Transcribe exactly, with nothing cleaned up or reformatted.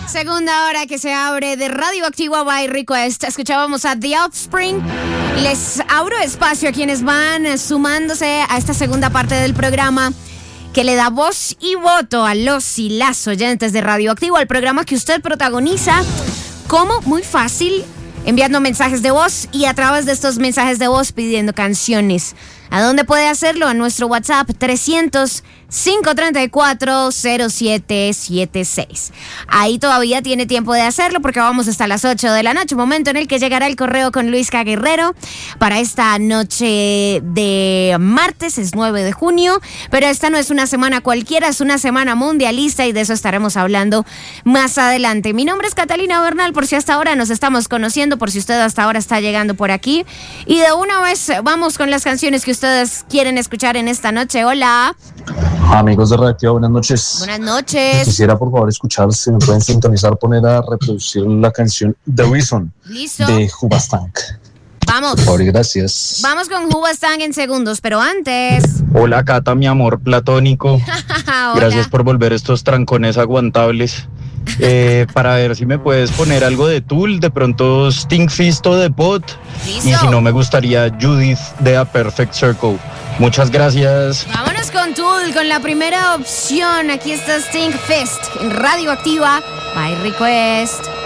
Segunda hora que se abre de Radioactiva by Request. Escuchábamos a The Offspring. Les abro espacio a quienes van sumándose a esta segunda parte del programa que le da voz y voto a los y las oyentes de Radioactivo, al programa que usted protagoniza. ¿Cómo? Muy fácil, enviando mensajes de voz y a través de estos mensajes de voz pidiendo canciones. ¿A dónde puede hacerlo? A nuestro WhatsApp trescientos, cinco treinta y cuatro, cero siete siete seis. Ahí todavía tiene tiempo de hacerlo porque vamos hasta las ocho de la noche, momento en el que llegará el correo con Luis K. Guerrero para esta noche de martes, es nueve de junio, pero esta no es una semana cualquiera, es una semana mundialista y de eso estaremos hablando más adelante. Mi nombre es Catalina Bernal, por si hasta ahora nos estamos conociendo, por si usted hasta ahora está llegando por aquí, y de una vez vamos con las canciones que ustedes quieren escuchar en esta noche. Hola. Amigos de Radioactiva, buenas noches. Buenas noches. Quisiera por favor escuchar, si me pueden sintonizar, poner a reproducir la canción The Reason. Listo. De Hoobastank. Vamos. Por favor, gracias. Vamos con Hoobastank en segundos, pero antes. Hola Cata, mi amor platónico. Gracias por volver estos trancones aguantables. Eh, para ver si me puedes poner algo de Tool, de pronto Sting Fist o de Pot. Listo. Y si no, me gustaría Judith de A Perfect Circle. Muchas gracias. Vámonos con Tool, con la primera opción. Aquí está Sting Fist en Radioactiva by Request.